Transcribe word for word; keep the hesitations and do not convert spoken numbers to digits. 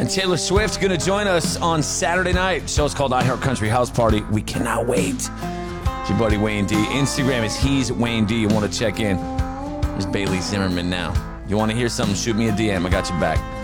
And Taylor Swift's going to join us on Saturday night. The show's called iHeart Country House Party. We cannot wait. It's your buddy Wayne D. Instagram is He's Wayne D. You want to check in. There's Bailey Zimmerman now. You want to hear something, shoot me a D M. I got your back.